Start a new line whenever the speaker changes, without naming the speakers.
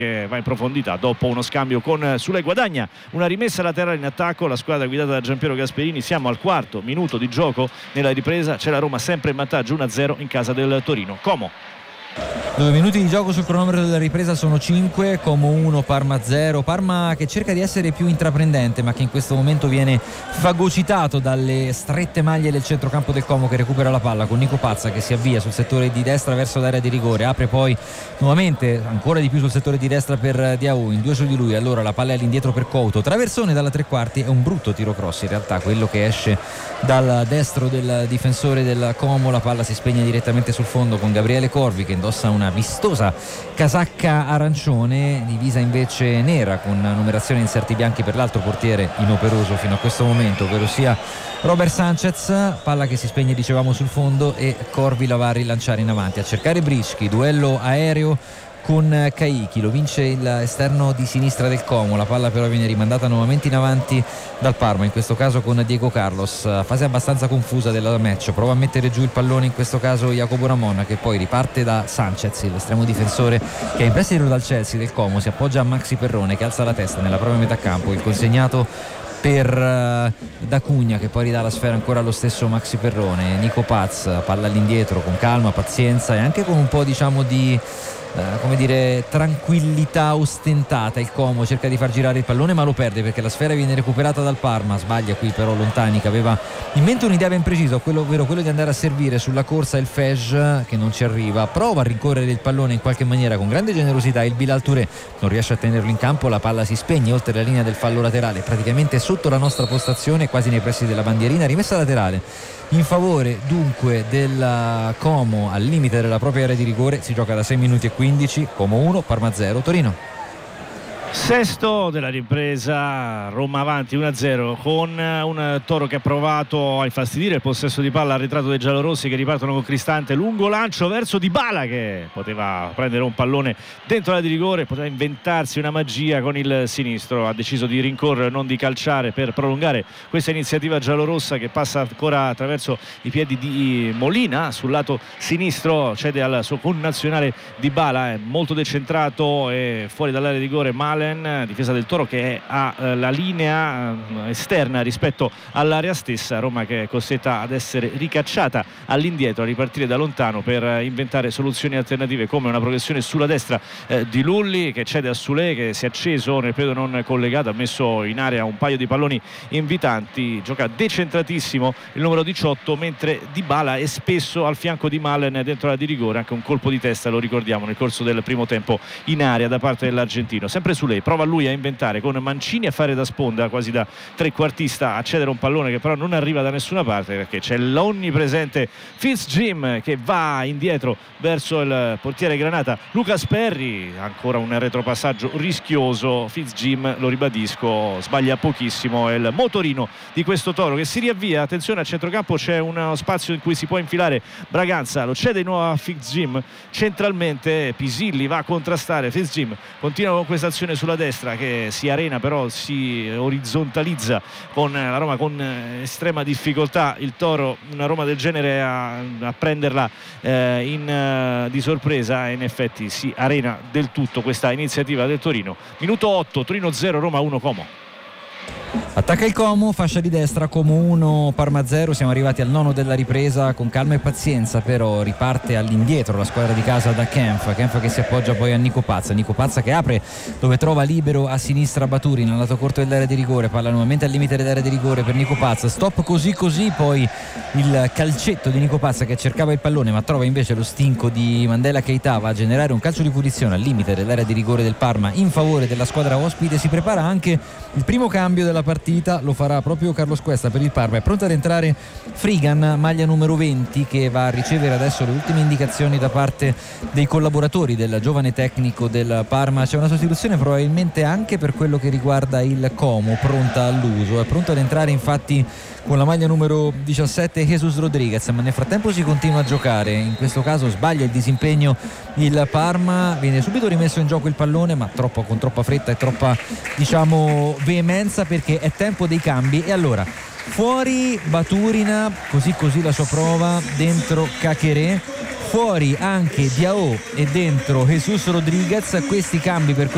che va in profondità dopo uno scambio con Sule. Guadagna una rimessa laterale in attacco la squadra guidata da Giampiero Gasperini. Siamo al quarto minuto di gioco nella ripresa, c'è la Roma sempre in vantaggio 1-0 in casa del Torino. Como.
2 minuti di gioco sul cronometro della ripresa, sono 5, Como 1, Parma 0. Parma che cerca di essere più intraprendente, ma che in questo momento viene fagocitato dalle strette maglie del centrocampo del Como, che recupera la palla con Nico Pazza che si avvia sul settore di destra verso l'area di rigore, apre poi nuovamente ancora di più sul settore di destra per Diao, in 2 su di lui, allora la palla è all'indietro per Couto, traversone dalla tre quarti, è un brutto tiro cross in realtà quello che esce dal destro del difensore del Como, la palla si spegne direttamente sul fondo con Gabriele Corvi che indossa una vistosa casacca arancione, divisa invece nera con numerazione inserti bianchi per l'altro portiere inoperoso fino a questo momento, ovvero sia Robert Sanchez. Palla che si spegne, dicevamo, sul fondo e Corvi la va a rilanciare in avanti a cercare Brischi, duello aereo con Caicchi, lo vince l'esterno di sinistra del Como, la palla però viene rimandata nuovamente in avanti dal Parma, in questo caso con Diego Carlos, fase abbastanza confusa del match, prova a mettere giù il pallone in questo caso Jacopo Ramon, che poi riparte da Sanchez, l'estremo difensore che è in prestito dal Chelsea del Como, si appoggia a Maxi Perrone che alza la testa nella propria metà campo, il consegnato per D'Acugna che poi ridà la sfera ancora allo stesso Maxi Perrone. Nico Paz, palla all'indietro con calma, pazienza e anche con un po' diciamo di come dire tranquillità ostentata. Il Como cerca di far girare il pallone ma lo perde perché la sfera viene recuperata dal Parma, sbaglia qui però Lontani che aveva in mente un'idea ben precisa, ovvero quello di andare a servire sulla corsa il Fej che non ci arriva, prova a rincorrere il pallone in qualche maniera con grande generosità, il Bilal Touré non riesce a tenerlo in campo, la palla si spegne oltre la linea del fallo laterale, praticamente sotto la nostra postazione, quasi nei pressi della bandierina, rimessa laterale in favore dunque del Como al limite della propria area di rigore. Si gioca da 6 minuti e 15, Como 1, Parma 0, Torino.
Sesto della ripresa, Roma avanti 1-0 con un Toro che ha provato a infastidire il possesso di palla al ritratto dei giallorossi che ripartono con Cristante, lungo lancio verso Dybala che poteva prendere un pallone dentro l'area di rigore, poteva inventarsi una magia con il sinistro, ha deciso di rincorrere, non di calciare per prolungare questa iniziativa giallorossa che passa ancora attraverso i piedi di Molina sul lato sinistro, cede al suo connazionale Dybala, è molto decentrato e fuori dall'area di rigore Malen, difesa del Toro che ha la linea esterna rispetto all'area stessa, Roma che è costretta ad essere ricacciata all'indietro, a ripartire da lontano per inventare soluzioni alternative come una progressione sulla destra di Lulli che cede a Sule che si è acceso nel periodo non collegato, ha messo in area un paio di palloni invitanti, gioca decentratissimo il numero 18 mentre Dybala è spesso al fianco di Malen dentro la di rigore, anche un colpo di testa lo ricordiamo nel corso del primo tempo in area da parte dell'argentino. Sempre Sule, prova lui a inventare con Mancini a fare da sponda, quasi da trequartista, a cedere un pallone che però non arriva da nessuna parte perché c'è l'onnipresente Fitzjim che va indietro verso il portiere granata Lucas Perry, ancora un retropassaggio rischioso, Fitzjim, lo ribadisco, sbaglia pochissimo, è il motorino di questo Toro che si riavvia, attenzione a centrocampo c'è uno spazio in cui si può infilare Braganza, lo cede di nuovo a Fitzjim centralmente, Pisilli va a contrastare, Fitzjim continua con questa azione sulla destra che si arena però si orizzontalizza con la Roma con estrema difficoltà, il Toro una Roma del genere a prenderla di sorpresa e in effetti si arena del tutto questa iniziativa del Torino. Minuto 8, Torino 0, Roma 1, Como.
Attacca il Como, fascia di destra, Como 1, Parma 0, siamo arrivati al nono della ripresa, con calma e pazienza però riparte all'indietro la squadra di casa da Kempf che si appoggia poi a Nico Pazza che apre dove trova libero a sinistra Baturi nel lato corto dell'area di rigore, palla nuovamente al limite dell'area di rigore per Nico Pazza, stop così poi il calcetto di Nico Pazza che cercava il pallone ma trova invece lo stinco di Mandela Keita, va a generare un calcio di punizione al limite dell'area di rigore del Parma in favore della squadra ospite, si prepara anche il primo cambio della partita, lo farà proprio Carlos Cuesta per il Parma, è pronto ad entrare Frigan, maglia numero 20 che va a ricevere adesso le ultime indicazioni da parte dei collaboratori del giovane tecnico del Parma, c'è una sostituzione probabilmente anche per quello che riguarda il Como pronta all'uso, è pronto ad entrare infatti con la maglia numero 17 Jesus Rodriguez, ma nel frattempo si continua a giocare, in questo caso sbaglia il disimpegno il Parma, viene subito rimesso in gioco il pallone ma con troppa fretta e troppa veemenza perché è tempo dei cambi e allora fuori Baturina, così la sua prova, dentro Caqueré, fuori anche Diao e dentro Jesus Rodriguez, questi cambi per